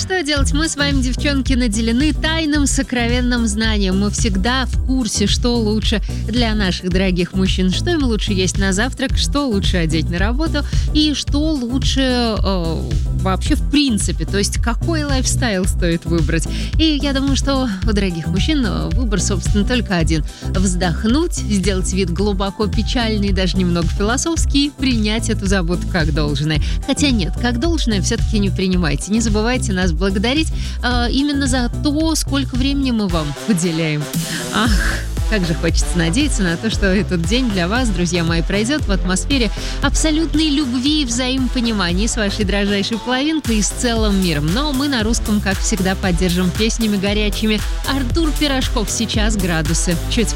что делать? Мы с вами, девчонки, наделены тайным сокровенным знанием. Мы всегда в курсе, что лучше для наших дорогих мужчин, что им лучше есть на завтрак, что лучше одеть на работу и что лучше вообще в принципе. То есть какой лайфстайл стоит выбрать. И я думаю, что у дорогих мужчин выбор, собственно, только один. Вздохнуть, сделать вид глубоко печальный, даже немного философский, принять эту заботу как должное. Хотя нет, как должное все-таки не принимайте. Не забывайте нас благодарить именно за то, сколько времени мы вам уделяем. Ах, как же хочется надеяться на то, что этот день для вас, друзья мои, пройдет в атмосфере абсолютной любви и взаимопонимания с вашей дрожайшей половинкой и с целым миром. Но мы на русском, как всегда, поддержим песнями горячими. Артур Пирожков, сейчас градусы. Чуть